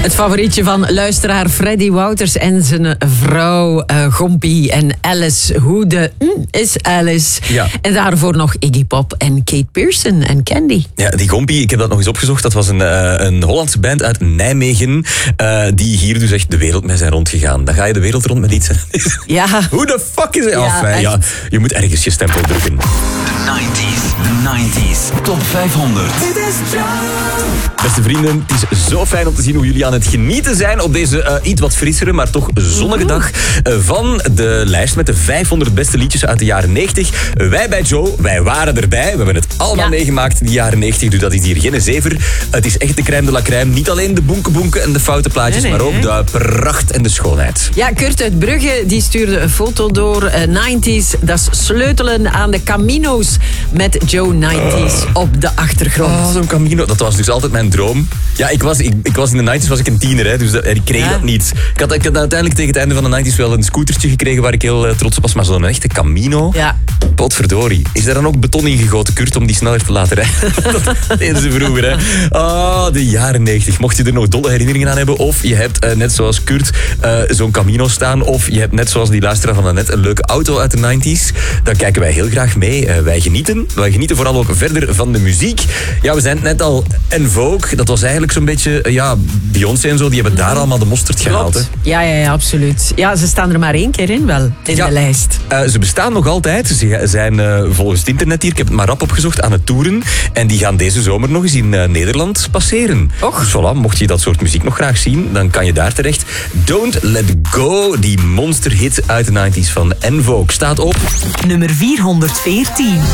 Het favorietje van luisteraar Freddy Wouters en zijn vrouw Gompie en Alice. Hoe de is Alice. Ja. En daarvoor nog Iggy Pop en Kate Pearson en Candy. Ja, die Gompie, ik heb dat nog eens opgezocht. Dat was een Hollandse band uit Nijmegen. Die hier dus echt de wereld mee zijn rondgegaan. Dan ga je de wereld rond met iets. Ja. Hoe de fuck is het? Ja, Je moet ergens je stempel drukken. De 90s Top 500. Beste vrienden, het is zo fijn om te zien hoe jullie aan het genieten zijn op deze iets wat frissere, maar toch zonnige dag van de lijst met de 500 beste liedjes uit de jaren 90. Wij bij Joe, wij waren erbij. We hebben het allemaal meegemaakt, die jaren 90. Dus dat is hier geen zever. Het is echt de crème de la crème. Niet alleen de bonken en de foute plaatjes, maar ook de pracht en de schoonheid. Ja, Kurt uit Brugge die stuurde een foto door 90s. Dat is sleutelen aan de Camino's met Joe 90s op de achtergrond. Oh, zo'n Camino. Dat was dus altijd mijn droom. Ja, ik was in de 90s was ik een tiener, hè, dus ik kreeg dat niet. Ik had uiteindelijk tegen het einde van de 90s wel een scootertje gekregen waar ik heel trots op was, maar zo'n echte Camino. Ja. Potverdorie. Is daar dan ook beton in gegoten, Kurt, om die sneller te laten rijden? Dat deden ze vroeger, hè. Oh, de jaren 90. Mocht je er nog dolle herinneringen aan hebben, of je hebt net zoals Kurt zo'n Camino staan, of je hebt net zoals die luisteraar van daarnet een leuke auto uit de 90s, dan kijken wij heel graag mee. Wij genieten vooral ook verder van de muziek. Ja, we zijn net al En Vogue, dat was eigenlijk zo'n beetje, Beyoncé en zo, die hebben daar allemaal de mosterd gehaald. Hè. Ja, absoluut. Ja, ze staan er maar 1 keer in wel, in de lijst. Ze bestaan nog altijd. Ze zijn volgens het internet hier, ik heb het maar rap opgezocht, aan het toeren. En die gaan deze zomer nog eens in Nederland passeren. Och. Dus voilà, mocht je dat soort muziek nog graag zien, dan kan je daar terecht. Don't Let Go, die monsterhit uit de 90s van En Vogue, staat op Nummer 414.